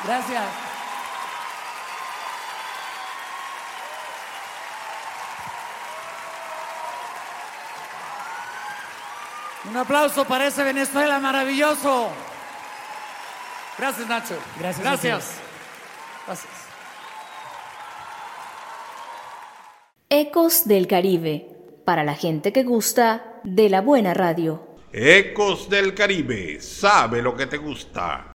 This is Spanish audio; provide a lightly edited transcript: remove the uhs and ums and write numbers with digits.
Gracias. Un aplauso para ese Venezuela maravilloso. Gracias, Nacho. Gracias. Gracias. Gracias. Ecos del Caribe, para la gente que gusta de la buena radio. Ecos del Caribe, sabe lo que te gusta.